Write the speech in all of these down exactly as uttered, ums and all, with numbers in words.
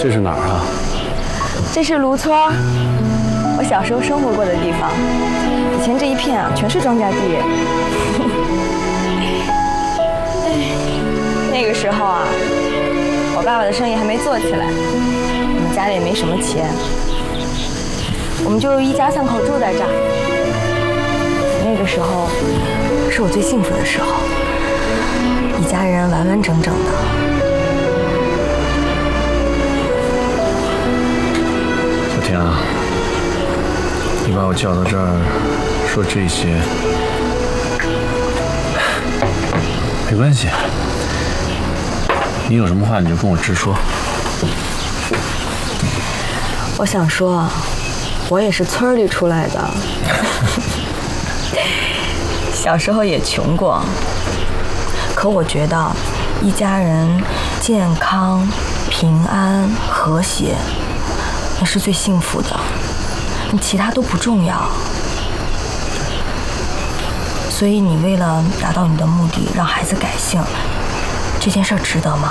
这是哪儿啊？ 这是卢村，我小时候生活过的地方。以前这一片啊，全是庄稼地。那个时候啊，我爸爸的生意还没做起来，我们家里也没什么钱，我们就一家三口住在这儿。那个时候是我最幸福的时候，一家人完完整整的。 小婷啊，你把我叫到这儿说这些，没关系。你有什么话你就跟我直说。 我想说，我也是村里出来的，小时候也穷过，可我觉得一家人健康、平安、和谐，那是最幸福的，你其他都不重要。所以你为了达到你的目的，让孩子改姓，这件事值得吗？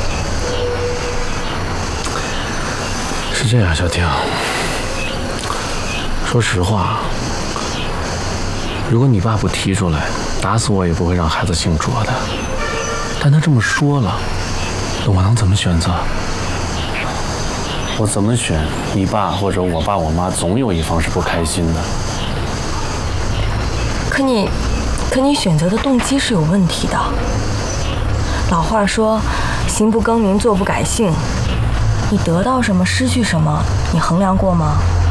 是这样，小婷。说实话，如果你爸不提出来，打死我也不会让孩子姓卓的。但他这么说了，那我能怎么选择？我怎么选，你爸或者我爸我妈总有一方是不开心的。 可你，可你选择的动机是有问题的。老话说，行不更名，坐不改姓。你得到什么，失去什么，你衡量过吗？